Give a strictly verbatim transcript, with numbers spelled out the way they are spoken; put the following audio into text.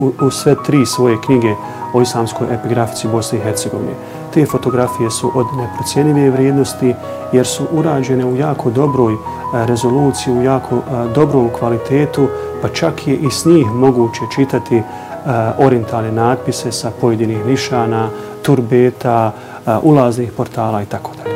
u, u sve tri svoje knjige o islamskoj epigrafici Bosne i Hercegovine. Te fotografije su od neprocjenjive vrijednosti jer su urađene u jako dobroj rezoluciji, u jako dobrom kvalitetu, pa čak je i s njih moguće čitati orijentalne natpise sa pojedinih nišana, turbeta, ulaznih portala i tako dalje.